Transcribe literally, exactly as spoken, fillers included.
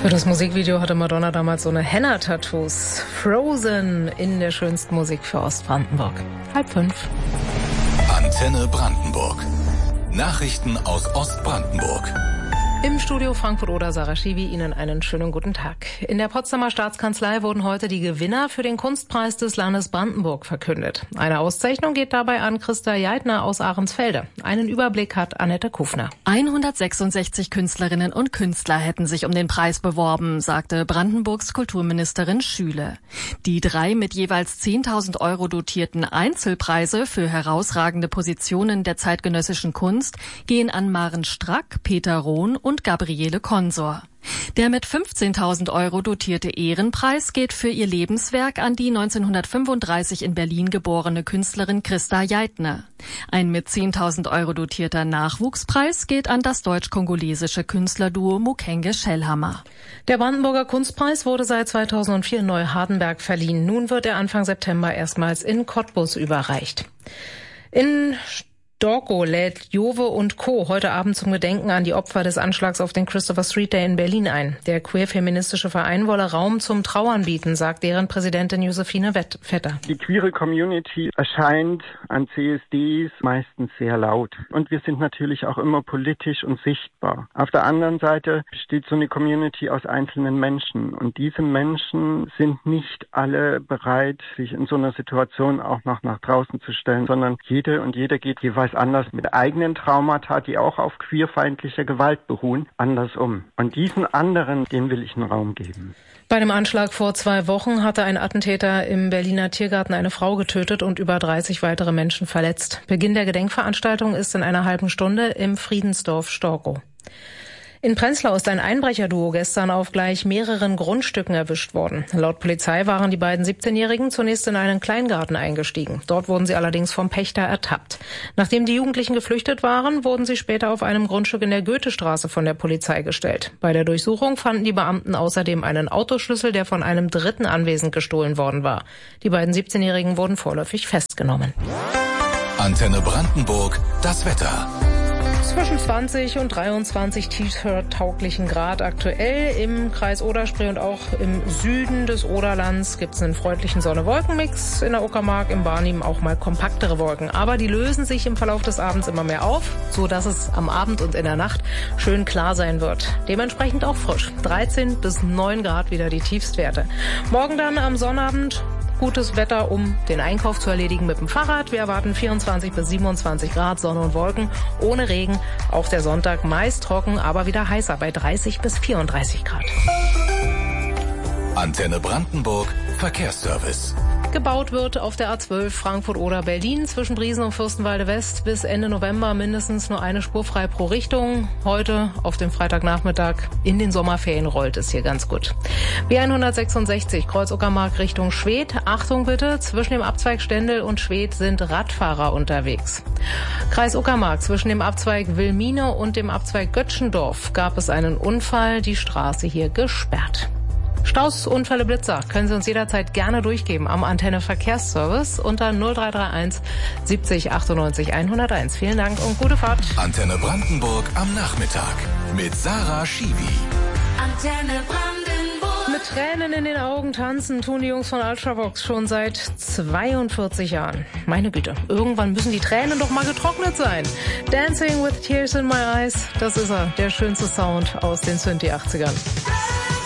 Für das Musikvideo hatte Madonna damals so eine Henna-Tattoos. Frozen in der schönsten Musik für Ostbrandenburg. Halb fünf. Antenne Brandenburg. Nachrichten aus Ostbrandenburg. Im Studio Frankfurt oder Sarah Schiwi, Ihnen einen schönen guten Tag. In der Potsdamer Staatskanzlei wurden heute die Gewinner für den Kunstpreis des Landes Brandenburg verkündet. Eine Auszeichnung geht dabei an Christa Jeitner aus Ahrensfelde. Einen Überblick hat Annette Kufner. hundertsechsundsechzig Künstlerinnen und Künstler hätten sich um den Preis beworben, sagte Brandenburgs Kulturministerin Schüle. Die drei mit jeweils zehntausend Euro dotierten Einzelpreise für herausragende Positionen der zeitgenössischen Kunst gehen an Maren Strack, Peter Rohn und Gabriele Konsor. Der mit fünfzehntausend Euro dotierte Ehrenpreis geht für ihr Lebenswerk an die neunzehnhundertfünfunddreißig in Berlin geborene Künstlerin Christa Jeitner. Ein mit zehntausend Euro dotierter Nachwuchspreis geht an das deutsch-kongolesische Künstlerduo Mukenge Schellhammer. Der Brandenburger Kunstpreis wurde seit zweitausendvier in Neuhardenberg verliehen. Nun wird er Anfang September erstmals in Cottbus überreicht. In Storkow lädt Jove und Co. heute Abend zum Gedenken an die Opfer des Anschlags auf den Christopher Street Day in Berlin ein. Der queer-feministische Verein wolle Raum zum Trauern bieten, sagt deren Präsidentin Josephine Vetter. Die queere Community erscheint an C S Ds meistens sehr laut. Und wir sind natürlich auch immer politisch und sichtbar. Auf der anderen Seite besteht so eine Community aus einzelnen Menschen. Und diese Menschen sind nicht alle bereit, sich in so einer Situation auch noch nach draußen zu stellen, sondern jede und jeder geht jeweils anders mit eigenen Traumata, die auch auf queerfeindlicher Gewalt beruhen, anders um. Und diesen anderen, dem will ich einen Raum geben. Bei dem Anschlag vor zwei Wochen hatte ein Attentäter im Berliner Tiergarten eine Frau getötet und über dreißig weitere Menschen verletzt. Beginn der Gedenkveranstaltung ist in einer halben Stunde im Friedensdorf Storkow. In Prenzlau ist ein Einbrecherduo gestern auf gleich mehreren Grundstücken erwischt worden. Laut Polizei waren die beiden siebzehnjährigen zunächst in einen Kleingarten eingestiegen. Dort wurden sie allerdings vom Pächter ertappt. Nachdem die Jugendlichen geflüchtet waren, wurden sie später auf einem Grundstück in der Goethestraße von der Polizei gestellt. Bei der Durchsuchung fanden die Beamten außerdem einen Autoschlüssel, der von einem Dritten anwesend gestohlen worden war. Die beiden siebzehnjährigen wurden vorläufig festgenommen. Antenne Brandenburg, das Wetter. Zwischen zwanzig und dreiundzwanzig T-Shirt-tauglichen Grad aktuell. Im Kreis Oder-Spree und auch im Süden des Oderlands gibt es einen freundlichen Sonne-Wolken-Mix. In der Uckermark, im Barnim auch mal kompaktere Wolken. Aber die lösen sich im Verlauf des Abends immer mehr auf, so dass es am Abend und in der Nacht schön klar sein wird. Dementsprechend auch frisch. dreizehn bis neun Grad wieder die Tiefstwerte. Morgen dann am Sonnabend gutes Wetter, um den Einkauf zu erledigen mit dem Fahrrad. Wir erwarten vierundzwanzig bis siebenundzwanzig Grad, Sonne und Wolken, ohne Regen. Auch der Sonntag meist trocken, aber wieder heißer bei dreißig bis vierunddreißig Grad. Antenne Brandenburg, Verkehrsservice. Gebaut wird auf der A zwölf Frankfurt-Oder-Berlin zwischen Briesen und Fürstenwalde West bis Ende November mindestens nur eine Spur frei pro Richtung. Heute auf dem Freitagnachmittag in den Sommerferien rollt es hier ganz gut. B hundertsechsundsechzig Kreuz-Uckermark Richtung Schwedt. Achtung bitte, zwischen dem Abzweig Stendel und Schwedt sind Radfahrer unterwegs. Kreis Uckermark zwischen dem Abzweig Wilmine und dem Abzweig Götschendorf gab es einen Unfall, die Straße hier gesperrt. Staus, Unfälle, Blitzer können Sie uns jederzeit gerne durchgeben am Antenne Verkehrsservice unter null drei drei eins siebzig achtundneunzig hunderteins. Vielen Dank und gute Fahrt. Antenne Brandenburg am Nachmittag mit Sarah Schiwi. Antenne Brandenburg. Mit Tränen in den Augen tanzen tun die Jungs von Ultravox schon seit zweiundvierzig Jahren. Meine Güte, irgendwann müssen die Tränen doch mal getrocknet sein. Dancing with Tears in My Eyes, das ist er, der schönste Sound aus den Synthi-achtzigern.